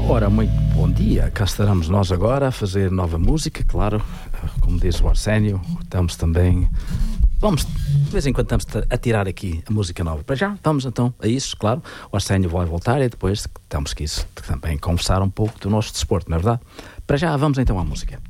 Ora, muito bom dia, cá estaremos nós agora a fazer nova música, claro, como diz o Arsénio, vamos de vez em quando estamos a tirar aqui a música nova. Para já, vamos então a isso, claro, o Arsénio vai voltar e depois temos que isso também conversar um pouco do nosso desporto, não é verdade? Para já, vamos então à música.